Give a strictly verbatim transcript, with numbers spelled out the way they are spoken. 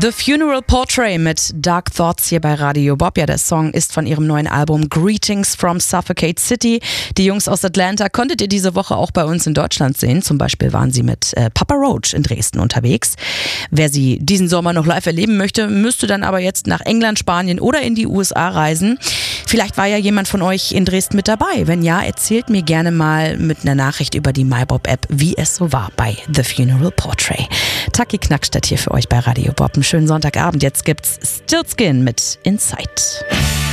The Funeral Portrait mit Dark Thoughts hier bei Radio Bob. Ja, der Song ist von ihrem neuen Album Greetings from Suffocate City. Die Jungs aus Atlanta konntet ihr diese Woche auch bei uns in Deutschland sehen. Zum Beispiel waren sie mit äh, Papa Roach in Dresden unterwegs. Wer sie diesen Sommer noch live erleben möchte, müsste dann aber jetzt nach England, Spanien oder in die U S A reisen. Vielleicht war ja jemand von euch in Dresden mit dabei. Wenn ja, erzählt mir gerne mal mit einer Nachricht über die MyBob-App, wie es so war bei The Funeral Portrait. Taki Knackstedt hier für euch bei Radio Bob. Einen schönen Sonntagabend. Jetzt gibt's Stiltskin mit Inside.